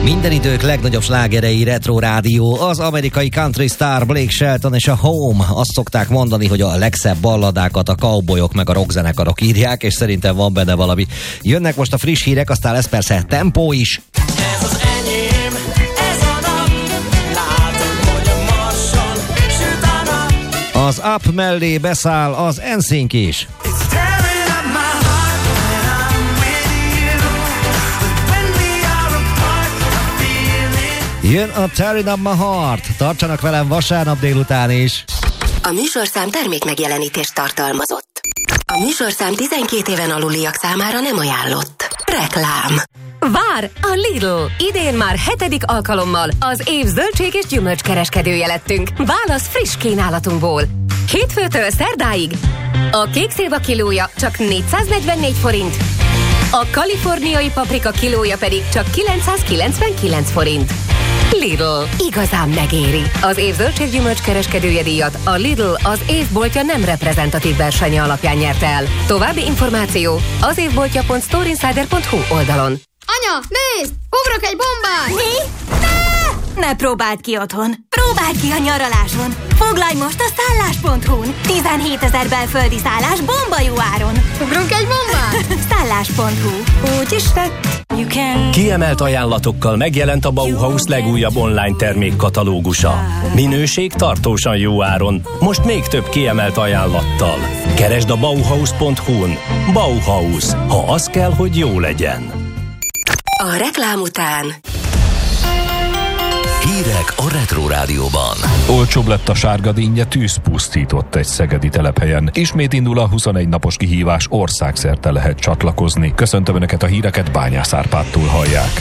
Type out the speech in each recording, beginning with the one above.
Minden idők legnagyobb slágerei Retro Rádió, az amerikai country star Blake Shelton és a Home. Azt szokták mondani, hogy a legszebb balladákat a cowboyok meg a rockzenekarok írják, és szerintem van benne valami. Jönnek most a friss hírek, aztán lesz persze tempó is. Ez az enyém, ez a nap, látom, hogy a marson süt a nap. Az Up mellé beszáll az NSYNC is. Jön a Tearing Up My Heart. Tartsanak velem vasárnap délután is. A műsorszám termékmegjelenítést tartalmazott. A műsorszám 12 éven aluliak számára nem ajánlott. Reklám. Vár a Lidl! Idén már 7. alkalommal az év zöldség és gyümölcskereskedője lettünk. Válasz friss kínálatunkból. Hétfőtől szerdáig a kék szilva kilója csak 444 forint, a kaliforniai paprika kilója pedig csak 999 forint. Lidl. Igazán megéri. Az év zöldséggyümölcs kereskedője díjat a Lidl az évboltja nem reprezentatív versenye alapján nyerte el. További információ az évboltja.storeinsider.hu oldalon. Anya, nézd! Ugrok egy bombát! Mi? Ne próbáld ki otthon! Próbáld ki a nyaraláson! Foglalj most a szállás.hu-n! 17 000 belföldi szállás bomba jó áron! Ugrunk egy bombát? Szállás.hu. Úgyis tett. Kiemelt ajánlatokkal megjelent a Bauhaus legújabb online termékkatalógusa. Minőség tartósan jó áron. Most még több kiemelt ajánlattal. Keresd a Bauhaus.hu-n. Bauhaus. Ha az kell, hogy jó legyen. A reklám után hírek a Retro Rádióban. Olcsóbb lett a sárga dinnye, tűz pusztított egy szegedi telephelyen. Ismét indul a 21 napos kihívás, országszerte lehet csatlakozni. Köszöntöm Önöket, a híreket Bányász Árpádtól hallják.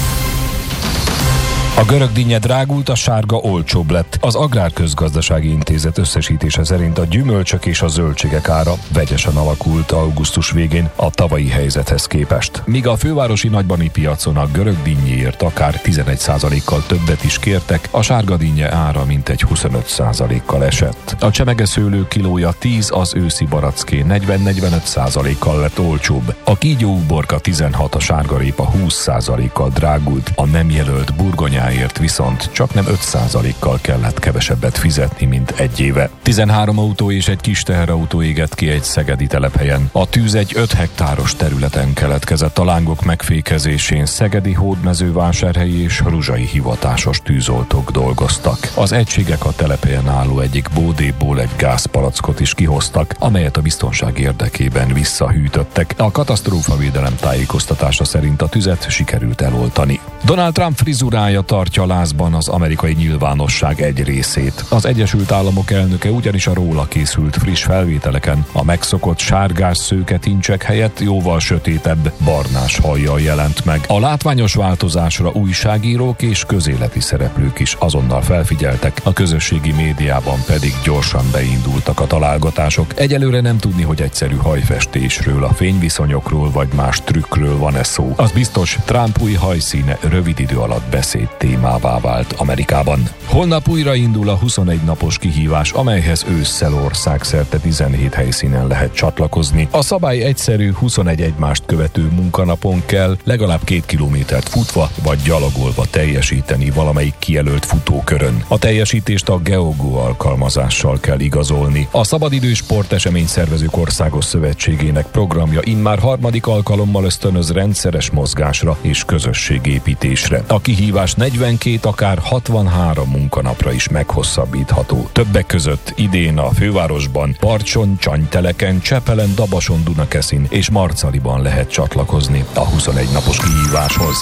A görög dinnye drágult, a sárga olcsóbb lett. Az Agrárközgazdasági Intézet összesítése szerint a gyümölcsök és a zöldségek ára vegyesen alakult augusztus végén a tavalyi helyzethez képest. Míg a fővárosi nagybani piacon a görög dinnyéért akár 11%-kal többet is kértek, a sárga dinnye ára mintegy 25%-kal esett. A csemegeszőlő kilója 10, az őszi baracké 40-45%-kal lett olcsóbb. A kígyóuborka 16, a sárgarépa 20%-kal drágult, a nem jelölt burgonyáért viszont csak nem 5%-kal kellett kevesebbet fizetni, mint egy éve. 13 autó és egy kis teherautó égett ki egy szegedi telephelyen. A tűz egy 5 hektáros területen keletkezett. A lángok megfékezésén szegedi, hódmezővásárhelyi és ruzsai hivatásos tűzoltók dolgoztak. Az egységek a telephelyen álló egyik bódéból egy gázpalackot is kihoztak, amelyet a biztonság érdekében visszahűtöttek. A katasztrófavédelem tájékoztatása szerint a tüzet sikerült eloltani. Donald Trump frizurája tartja lázban az amerikai nyilvánosság egy részét. Az Egyesült Államok elnöke ugyanis a róla készült friss felvételeken a megszokott sárgás szőke tincsek helyett jóval sötétebb, barnás hajjal jelent meg. A látványos változásra újságírók és közéleti szereplők is azonnal felfigyeltek, a közösségi médiában pedig gyorsan beindultak a találgatások. Egyelőre nem tudni, hogy egyszerű hajfestésről, a fényviszonyokról vagy más trükkről van-e szó. Az biztos, Trump új hajszíne rövid idő alatt beszéd témává vált Amerikában. Holnap újra indul a 21 napos kihívás, amelyhez ősszel országszerte 17 helyszínen lehet csatlakozni. A szabály egyszerű, 21 egymást követő munkanapon kell legalább 2 kilométert futva vagy gyalogolva teljesíteni valamelyik kijelölt futókörön. A teljesítést a Geogo alkalmazással kell igazolni. A Szabadidős Sportesemény Szervezők Országos Szövetségének programja immár 3. alkalommal ösztönöz rendszeres mozgásra és közösségépítésre. A kihívás 42, akár 63 munkanapra is meghosszabbítható. Többek között idén a fővárosban, Partson, Csanyteleken, Csepelen, Dabason, Dunakeszin és Marcaliban lehet csatlakozni a 21 napos kihíváshoz.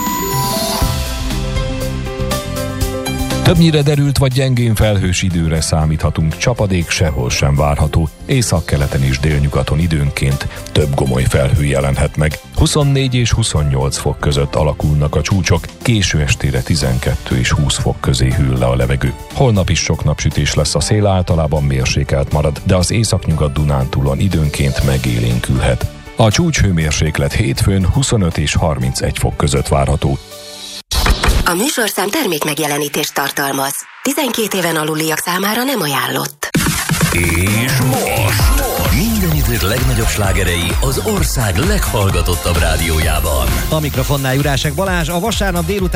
Többnyire derült vagy gyengén felhős időre számíthatunk, csapadék sehol sem várható. Északkeleten és délnyugaton időnként több gomoly felhő jelenhet meg. 24 és 28 fok között alakulnak a csúcsok, késő estére 12 és 20 fok közé hűl le a levegő. Holnap is sok napsütés lesz, a szél általában mérsékelt marad, de az északnyugat Dunántúlon időnként megélénkülhet. A csúcshőmérséklet hétfőn 25 és 31 fok között várható. A műsorszám termékmegjelenítést tartalmaz. 12 éven aluliak számára nem ajánlott. És most minden idők legnagyobb slágerei az ország leghallgatottabb rádiójában. A mikrofonnál Jurásek Balázs, a vasárnap délután